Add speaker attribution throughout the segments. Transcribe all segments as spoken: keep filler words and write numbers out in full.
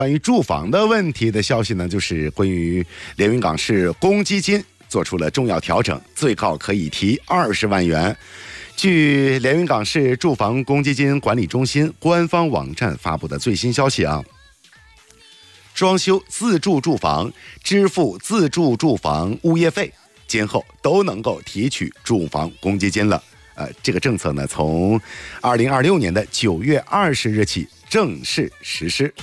Speaker 1: 关于住房的问题的消息呢，就是关于连云港市公积金做出了重要调整，最高可以提二十万元。据连云港市住房公积金管理中心官方网站发布的最新消息啊，装修自住住房支付自住住房物业费，今后都能够提取住房公积金了。呃，这个政策呢，从二零二六年的九月二十日起正式实施。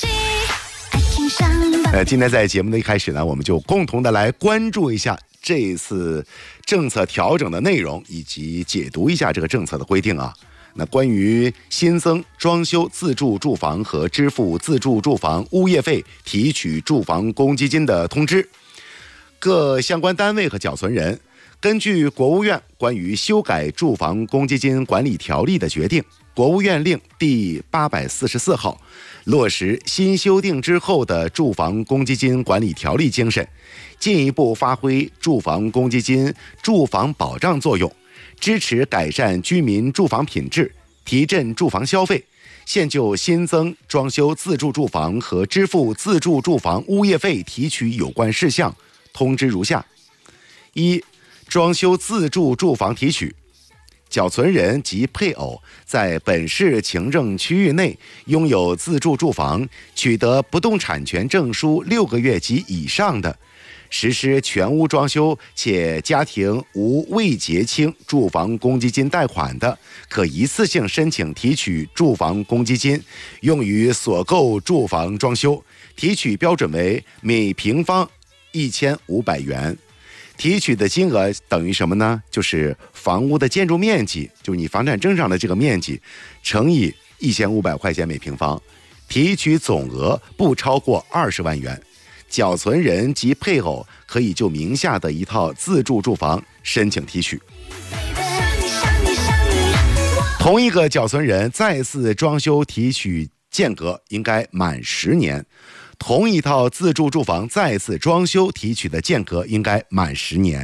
Speaker 1: 呃，今天在节目的一开始呢，我们就共同的来关注一下这一次政策调整的内容，以及解读一下这个政策的规定啊。那关于新增装修自住住房和支付自住住房物业费提取住房公积金的通知，各相关单位和缴存人根据国务院关于修改住房公积金管理条例的决定，国务院令第八百四十四号，落实新修订之后的住房公积金管理条例精神，进一步发挥住房公积金住房保障作用，支持改善居民住房品质，提振住房消费。现就新增装修自住住房和支付自住住房物业费提取有关事项通知如下：一、装修自住住房提取，缴存人及配偶在本市行政区域内拥有自住住房，取得不动产权证书六个月及以上的，实施全屋装修且家庭无未结清住房公积金贷款的，可一次性申请提取住房公积金，用于所购住房装修，提取标准为每平方一千五百元。提取的金额等于什么呢？就是房屋的建筑面积，就是你房产证上的这个面积，乘以一千五百块钱每平方，提取总额不超过二十万元。缴存人及配偶可以就名下的一套自住住房申请提取。同一个缴存人再次装修提取间隔应该满十年。同一套自住住房再次装修提取的间隔应该满十年。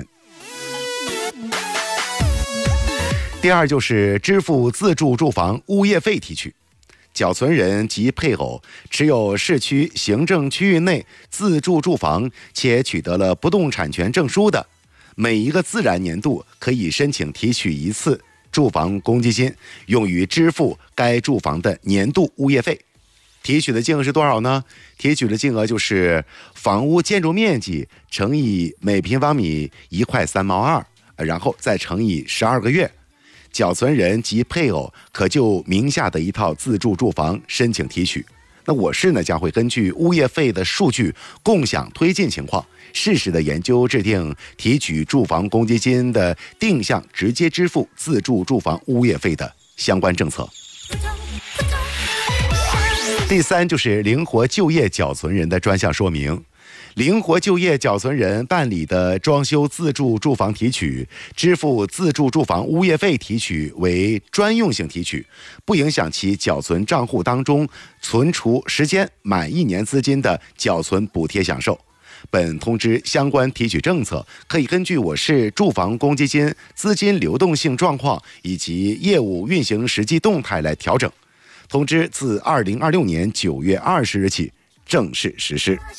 Speaker 1: 第二就是支付自住住房物业费提取，缴存人及配偶持有市区行政区域内自住住房且取得了不动产权证书的，每一个自然年度可以申请提取一次住房公积金，用于支付该住房的年度物业费。提取的金额是多少呢？提取的金额就是房屋建筑面积乘以每平方米一块三毛二，然后再乘以十二个月。缴存人及配偶可就名下的一套自住住房申请提取。那我市呢将会根据物业费的数据共享推进情况，适时的研究制定提取住房公积金的定向直接支付自住住房物业费的相关政策。第三就是灵活就业缴存人的专项说明。灵活就业缴存人办理的装修自住住房提取、支付自住住房物业费提取为专用性提取，不影响其缴存账户当中存储时间满一年资金的缴存补贴享受。本通知相关提取政策可以根据我市住房公积金资金流动性状况以及业务运行实际动态来调整。通知自二零二六年九月二十日起正式实施。